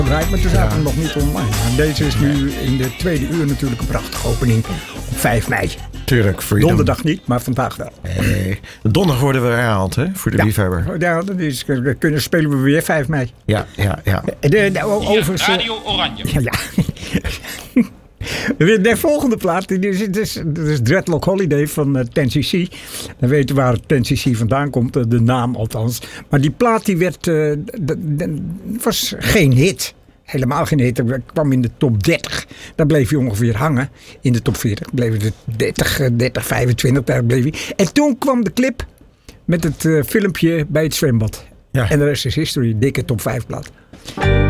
Maar toen zaten we nog niet online. En deze is nu in de tweede uur natuurlijk een prachtige opening op 5 mei. Tuurlijk, Freedom. Donderdag niet, maar vandaag wel. Donderdag worden we herhaald, hè? Voor de liefhebber. Ja, dat is, spelen we weer 5 mei. Ja. Radio Oranje. Ja. De volgende plaat, dat is Dreadlock Holiday van 10cc. Dan weten we waar 10cc vandaan komt, de naam althans. Maar die plaat die was geen hit. Helemaal geen hit. Dat kwam in de top 30. Daar bleef hij ongeveer hangen. In de top 40 bleef de 30, 25. Daar bleef hij. En toen kwam de clip met het filmpje bij het zwembad. Ja. En de rest is history. Dikke top 5 plaat.